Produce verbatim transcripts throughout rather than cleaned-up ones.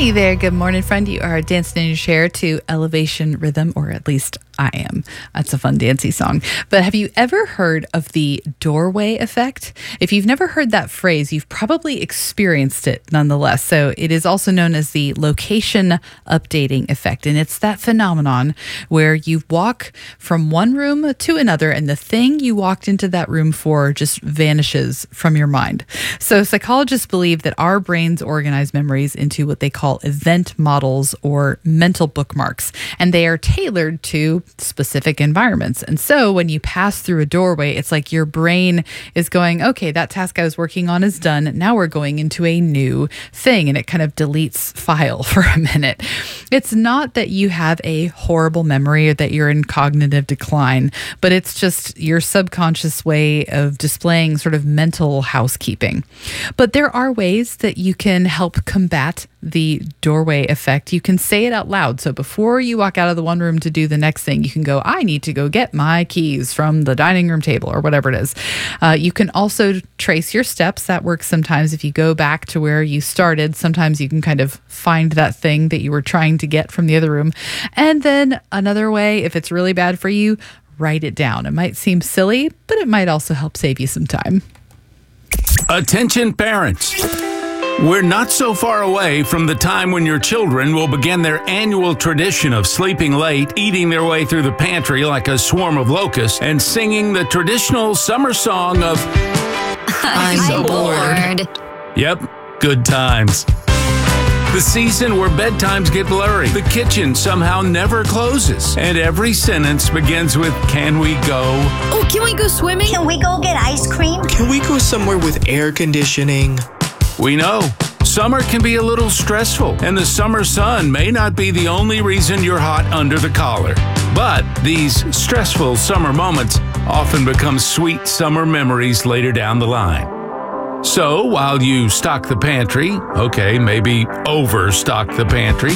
Hey there, good morning, friend. You are dancing in your chair to Elevation Rhythm, or at least I am. That's a fun dancey song. But have you ever heard of the doorway effect? If you've never heard that phrase, you've probably experienced it nonetheless. So it is also known as the location updating effect. And it's that phenomenon where you walk from one room to another and the thing you walked into that room for just vanishes from your mind. So psychologists believe that our brains organize memories into what they call event models or mental bookmarks, and they are tailored to specific environments. And so when you pass through a doorway, it's like your brain is going, okay, that task I was working on is done. Now we're going into a new thing, and it kind of deletes file for a minute. It's not that you have a horrible memory or that you're in cognitive decline, but it's just your subconscious way of displaying sort of mental housekeeping. But there are ways that you can help combat the doorway effect. You can say it out loud. So before you walk out of the one room to do the next thing, you can go, I need to go get my keys from the dining room table, or whatever it is. Uh, you can also trace your steps. That works sometimes. If you go back to where you started, sometimes you can kind of find that thing that you were trying to get from the other room. And then another way, if it's really bad for you, write it down. It might seem silly, but it might also help save you some time. Attention parents. We're not so far away from the time when your children will begin their annual tradition of sleeping late, eating their way through the pantry like a swarm of locusts, and singing the traditional summer song of I'm, I'm bored. Yep, good times. The season where bedtimes get blurry, the kitchen somehow never closes, and every sentence begins with, can we go? Oh, can we go swimming? Can we go get ice cream? Can we go somewhere with air conditioning? We know summer can be a little stressful, and the summer sun may not be the only reason you're hot under the collar. But these stressful summer moments often become sweet summer memories later down the line. So while you stock the pantry, okay, maybe overstock the pantry,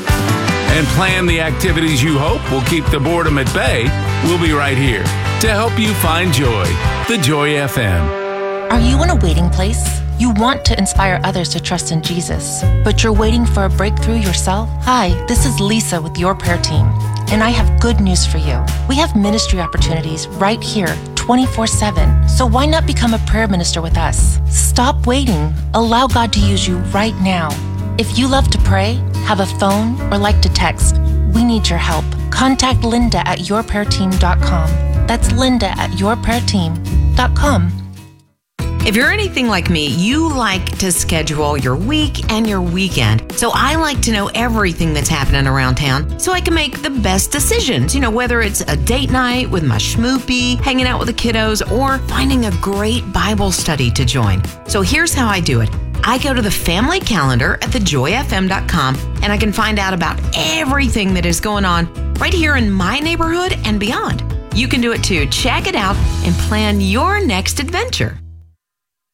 and plan the activities you hope will keep the boredom at bay, we'll be right here to help you find joy. The Joy F M. Are you in a waiting place? You want to inspire others to trust in Jesus, but you're waiting for a breakthrough yourself? Hi, this is Lisa with Your Prayer Team, and I have good news for you. We have ministry opportunities right here, twenty-four seven, so why not become a prayer minister with us? Stop waiting. Allow God to use you right now. If you love to pray, have a phone, or like to text, we need your help. Contact Linda at your prayer team dot com. That's Linda at your prayer team dot com. If you're anything like me, you like to schedule your week and your weekend. So I like to know everything that's happening around town so I can make the best decisions. You know, whether it's a date night with my schmoopy, hanging out with the kiddos, or finding a great Bible study to join. So here's how I do it. I go to the family calendar at the joy f m dot com, and I can find out about everything that is going on right here in my neighborhood and beyond. You can do it too. Check it out and plan your next adventure.